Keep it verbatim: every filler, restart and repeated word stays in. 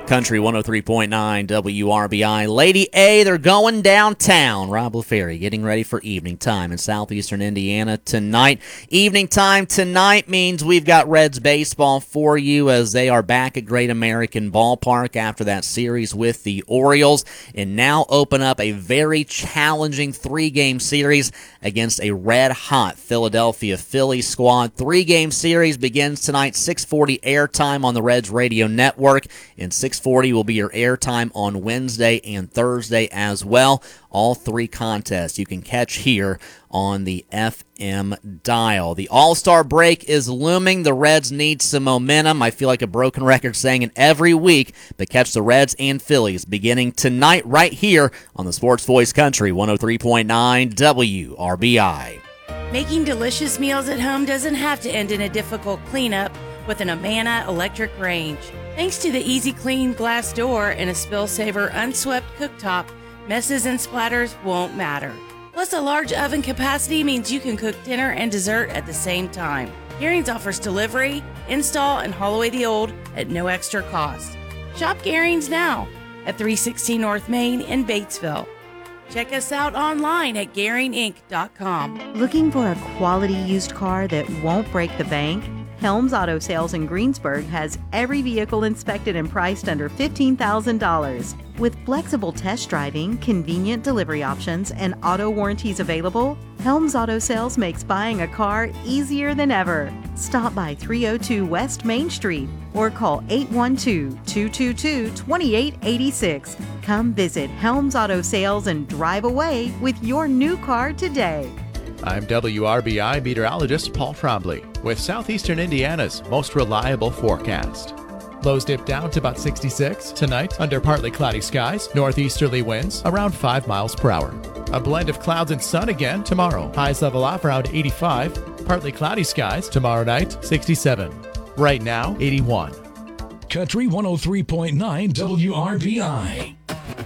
Country one oh three point nine W R B I. Lady A, they're going downtown. Rob LaFerry getting ready for evening time in southeastern Indiana tonight. Evening time tonight means we've got Reds baseball for you as they are back at Great American Ballpark after that series with the Orioles and now open up a very challenging three-game series against a red-hot Philadelphia Phillies squad. Three-game series begins tonight, six forty airtime on the Reds radio network, and six forty will be your airtime on Wednesday and Thursday as well. All three contests you can catch here on the F M dial. The All-Star break is looming. The Reds need some momentum. I feel like a broken record saying it every week, but catch the Reds and Phillies beginning tonight right here on the Sports Voice Country one oh three point nine W R B I. Making delicious meals at home doesn't have to end in a difficult cleanup with an Amana electric range. Thanks to the Easy Clean glass door and a Spill Saver unswept cooktop, messes and splatters won't matter. Plus, a large oven capacity means you can cook dinner and dessert at the same time. Garings offers delivery, install, and haul away the old at no extra cost. Shop Garings now at three sixteen North Main in Batesville. Check us out online at Garing Inc dot com. Looking for a quality used car that won't break the bank? Helms Auto Sales in Greensburg has every vehicle inspected and priced under fifteen thousand dollars. With flexible test driving, convenient delivery options, and auto warranties available, Helms Auto Sales makes buying a car easier than ever. Stop by three oh two West Main Street or call eight one two, two two two, two eight eight six. Come visit Helms Auto Sales and drive away with your new car today. I'm W R B I meteorologist Paul Trombley with Southeastern Indiana's most reliable forecast. Lows dip down to about sixty-six tonight under partly cloudy skies, northeasterly winds around five miles per hour. A blend of clouds and sun again tomorrow. Highs level off around eighty-five, partly cloudy skies tomorrow night, sixty-seven. Right now, eighty-one. Country one oh three point nine W R B I.